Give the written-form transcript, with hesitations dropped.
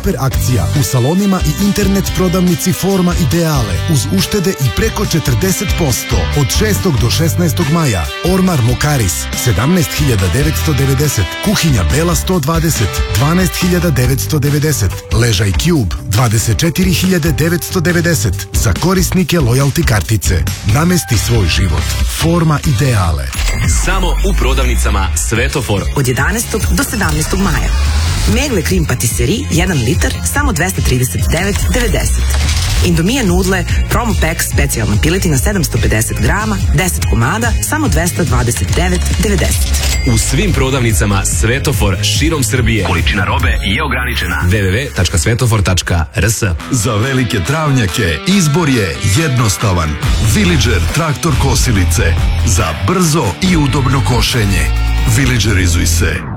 super akcija u salonima i internet prodavnici Forma Ideale uz uštede i preko 40%. Od 6. do 16. maja Ormar Mokaris 17.990, Kuhinja Bela 120 12.990, Ležaj Cube 24.990 za korisnike lojalty kartice. Namesti svoj život. Forma Ideale. Samo u prodavnicama Svetofor. Od 11. do 17. maja. Megle Krim Patisserie 1 litar samo 239,90. Indomije nudle Promo Pack specijalna piletina 750 grama, 10 komada, samo 229,90. U svim prodavnicama Svetofor širom Srbije. Količina robe je ograničena. www.svetofor.rs. Za velike travnjake izbor je jednostavan. Villager traktor kosilice. Za brzo i udobno košenje. Villagerizuj se.